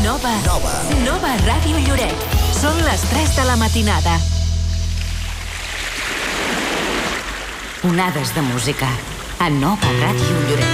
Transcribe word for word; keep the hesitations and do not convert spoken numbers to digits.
Nova. Nova. Nova Ràdio Lloret. Són les tres de la matinada. Onades de música a Nova Ràdio Lloret.